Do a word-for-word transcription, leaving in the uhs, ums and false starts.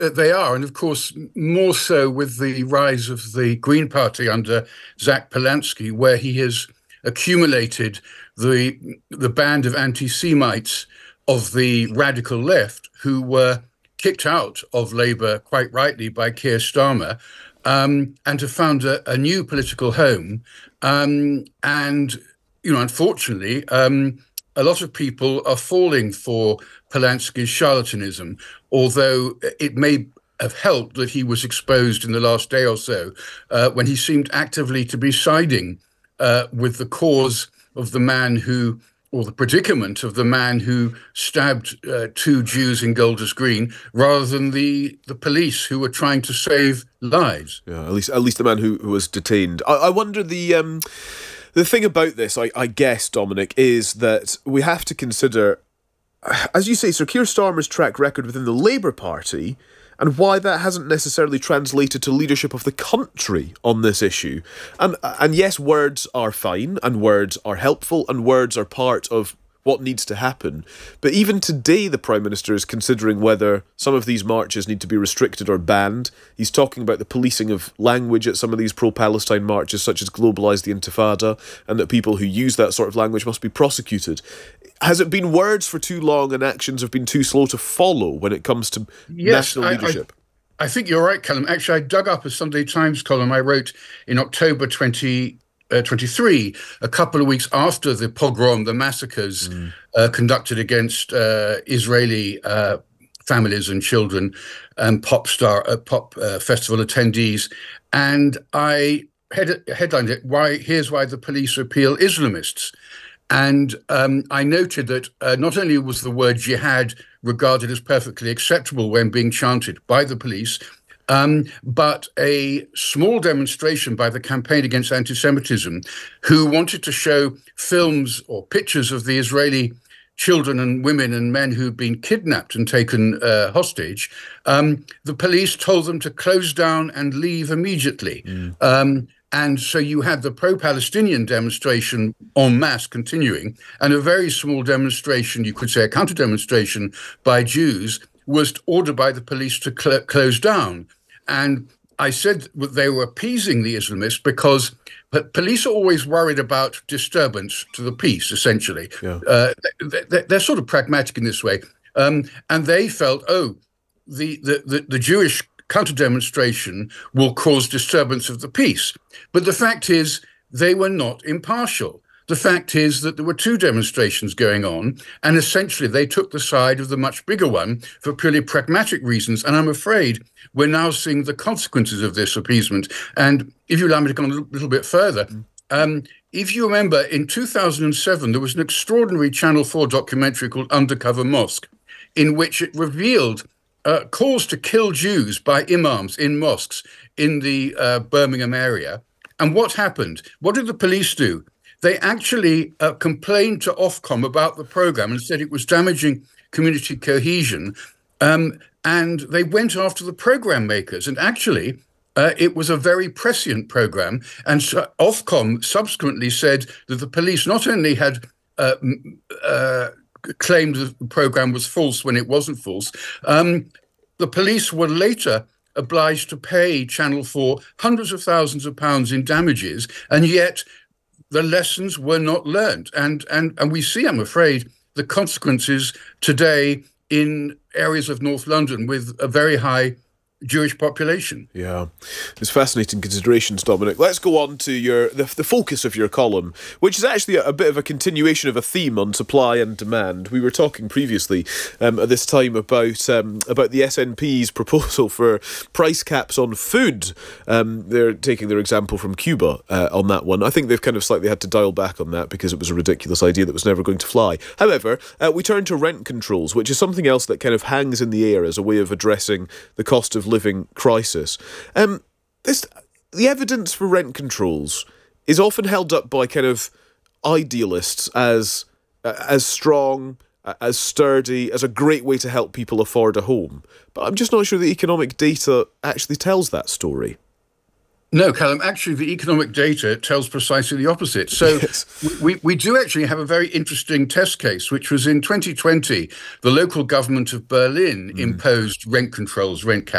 Uh, They are, and of course, more so with the rise of the Green Party under Zach Polanski, where he has accumulated the the band of anti-Semites of the radical left who were kicked out of Labour quite rightly by Keir Starmer, um, and to found a, a new political home. Um, and you know, unfortunately, um, a lot of people are falling for Polanski's charlatanism, although it may have helped that he was exposed in the last day or so uh, when he seemed actively to be siding uh, with the cause of the man who, or the predicament of the man who stabbed uh, two Jews in Golders Green, rather than the, the police who were trying to save lives. Yeah, at least at least the man who, who was detained. I, I wonder the um, the thing about this, I, I guess, Dominic, is that we have to consider, as you say, Sir Keir Starmer's track record within the Labour Party, and why that hasn't necessarily translated to leadership of the country on this issue. And and yes, words are fine, and words are helpful, and words are part of what needs to happen. But even today, the Prime Minister is considering whether some of these marches need to be restricted or banned. He's talking about the policing of language at some of these pro-Palestine marches, such as Globalise the Intifada, and that people who use that sort of language must be prosecuted. Has it been words for too long and actions have been too slow to follow when it comes to yes, national leadership? I, I, I think you're right, Callum. Actually, I dug up a Sunday Times column I wrote in October twenty twenty-three, a couple of weeks after the pogrom, the massacres mm. uh, conducted against uh, Israeli uh, families and children and pop star uh, pop uh, festival attendees, and I head, headlined it. Why? Here's why the police repeal Islamists. And um, I noted that uh, not only was the word jihad regarded as perfectly acceptable when being chanted by the police, um, but a small demonstration by the Campaign Against Anti-Semitism, who wanted to show films or pictures of the Israeli children and women and men who'd been kidnapped and taken uh, hostage, um, the police told them to close down and leave immediately. Mm. Um, And so you had the pro-Palestinian demonstration en masse continuing, and a very small demonstration, you could say a counter-demonstration by Jews, was ordered by the police to cl- close down. And I said that they were appeasing the Islamists because but police are always worried about disturbance to the peace, essentially. Yeah. Uh, they, they're sort of pragmatic in this way. Um, and they felt, oh, the, the, the, the Jewish counter-demonstration will cause disturbance of the peace. But the fact is, they were not impartial. The fact is that there were two demonstrations going on, and essentially they took the side of the much bigger one for purely pragmatic reasons. And I'm afraid we're now seeing the consequences of this appeasement. And if you allow me to go a little, little bit further, um, if you remember, in two thousand seven, there was an extraordinary Channel four documentary called Undercover Mosque, in which it revealed Uh, calls to kill Jews by imams in mosques in the uh, Birmingham area. And what happened? What did the police do? They actually uh, complained to Ofcom about the program and said it was damaging community cohesion. Um, and they went after the program makers. And actually, uh, it was a very prescient program. And so Ofcom subsequently said that the police not only had uh, uh, claimed that the program was false when it wasn't false. Um, the police were later obliged to pay Channel four hundreds of thousands of pounds in damages, and yet the lessons were not learned. And, and, and we see, I'm afraid, the consequences today in areas of North London with a very high Jewish population. Yeah, it's fascinating considerations, Dominic. Let's go on to your the, the focus of your column, which is actually a, a bit of a continuation of a theme on supply and demand. We were talking previously um, at this time about um, about the S N P's proposal for price caps on food. Um, they're taking their example from Cuba uh, on that one. I think they've kind of slightly had to dial back on that because it was a ridiculous idea that was never going to fly. However, uh, we turn to rent controls, which is something else that kind of hangs in the air as a way of addressing the cost of living crisis. Um, this the evidence for rent controls is often held up by kind of idealists as uh, as strong, uh, as sturdy, as a great way to help people afford a home. But I'm just not sure the economic data actually tells that story. No, Callum, actually, the economic data tells precisely the opposite. So Yes. we, we do actually have a very interesting test case, which was in twenty twenty. The local government of Berlin imposed rent controls, rent caps.